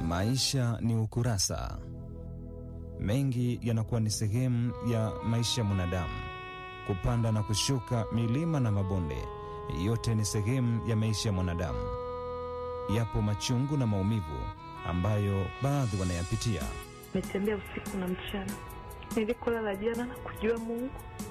Maisha ni ukurasa. Mengi yanakuwa ni sehemu ya maisha ya mwanadamu. Kupanda na kushuka, milima na mabonde, yote ni sehemu ya maisha ya mwanadamu. Yapo machungu na maumivu ambayo baadhi wanayapitia. Nimetembea usiku na mchana. Nilikolala jana na kujua Mungu.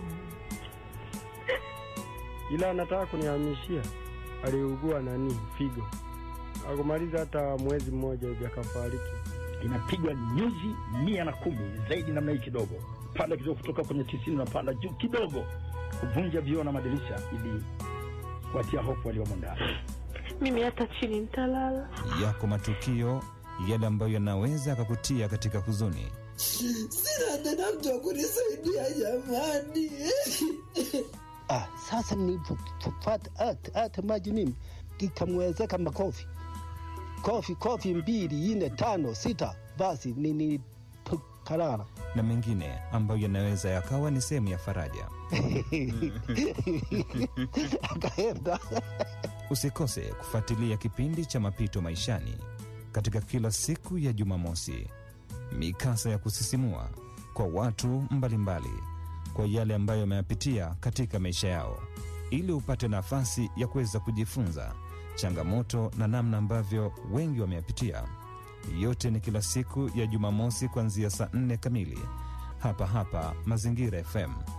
Ila anataka kunihamishia. Aliugua figo. Akumaliza hata mwezi mmoja hivi akafariki. Inapigwa nyuzi 110 zaidi na mei kidogo. Panda kidogo kutoka kwenye 90 na panda juu kidogo. Kuvunja vioo na madirisha ili kuatia hofu waliomo ndani. Mimi hata chini nitalala. Yako matukio yale ambayo yanaweza kukutia katika huzuni. Sina tena mtu wa kunisaidia jamani. Sasa nilipopata hata maji mimi kikamwezeka makofi. Kofi 2, 4, 5, 6 basi nini kalala. Na mengine ambayo yanaweza yakawa ni sehemu ya faraja. Akaenda. Usikose kufuatilia kipindi cha Mapito Maishani katika kila siku ya Jumamosi. Mikasa ya kusisimua kwa watu mbalimbali, kwa yale ambayo wameyapitia katika maisha yao, ili upate nafasi ya kuweza kujifunza changamoto na namna ambavyo wengi wameyapitia. Yote ni kila siku ya Jumamosi kuanzia saa 4 kamili hapa Mazingira FM.